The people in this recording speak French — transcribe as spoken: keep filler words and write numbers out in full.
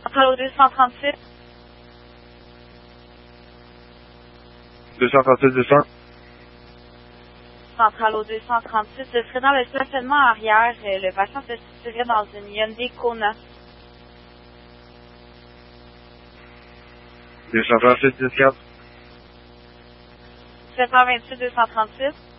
Centrale au deux cent trente-six. deux cent trente-six, deux cents. Centrale au deux cent trente-six. Ce serait dans le stationnement arrière. Euh, le patient se situerait dans une Hyundai Kona. deux cent trente-six, dix-quatre. sept cent vingt-huit deux cent trente-six.